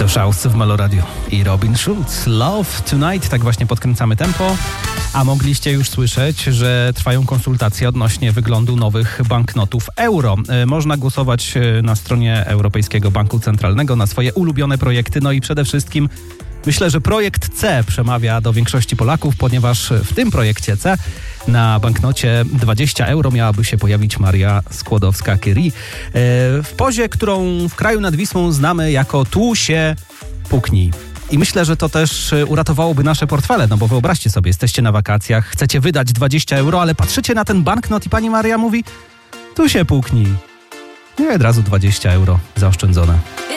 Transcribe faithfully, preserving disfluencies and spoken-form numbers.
To Szaus w Melo Radio i Robin Schulz. Love Tonight, tak właśnie podkręcamy tempo. A mogliście już słyszeć, że trwają konsultacje odnośnie wyglądu nowych banknotów euro. Można głosować na stronie Europejskiego Banku Centralnego na swoje ulubione projekty. No i przede wszystkim myślę, że projekt C przemawia do większości Polaków, ponieważ w tym projekcie C na banknocie dwadzieścia euro miałaby się pojawić Maria Skłodowska-Curie w pozie, którą w kraju nad Wisłą znamy jako tu się puknij. I myślę, że to też uratowałoby nasze portfele, no bo wyobraźcie sobie, jesteście na wakacjach, chcecie wydać dwadzieścia euro, ale patrzycie na ten banknot i pani Maria mówi, tu się puknij. I od razu dwadzieścia euro zaoszczędzone.